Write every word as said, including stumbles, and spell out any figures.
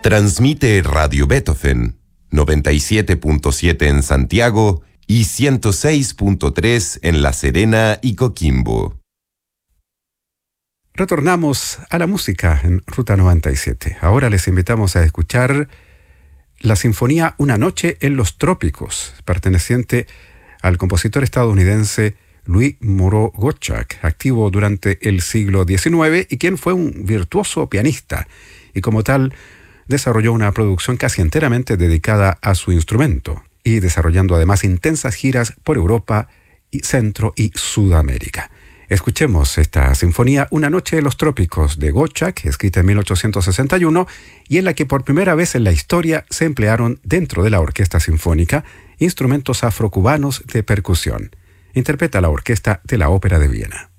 Transmite Radio Beethoven, noventa y siete punto siete en Santiago y ciento seis punto tres en La Serena y Coquimbo. Retornamos a la música en Ruta noventa y siete. Ahora les invitamos a escuchar la sinfonía Una noche en los trópicos, perteneciente al compositor estadounidense Louis Moreau Gottschalk, activo durante el siglo diecinueve y quien fue un virtuoso pianista y como tal desarrolló una producción casi enteramente dedicada a su instrumento y desarrollando además intensas giras por Europa, y Centro y Sudamérica. Escuchemos esta sinfonía Una noche en los trópicos de Gottschalk, escrita en mil ochocientos sesenta y uno y en la que por primera vez en la historia se emplearon dentro de la orquesta sinfónica instrumentos afrocubanos de percusión. Interpreta la orquesta de la Ópera de Viena.